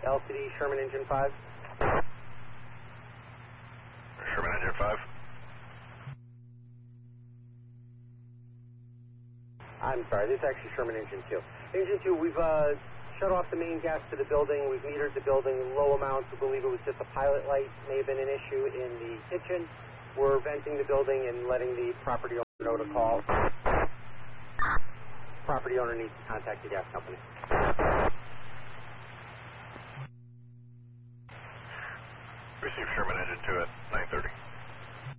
LCD Sherman Engine 5. Sherman Engine 5. I'm sorry, this is actually Sherman Engine 2. Engine 2, we've shut off the main gas to the building. We've metered the building in low amounts. We believe it was just a pilot light. May have been an issue in the kitchen. We're venting the building and letting the property owner know to call. Property owner needs to contact the gas company. Receive Sherman Engine 2 at 9:30.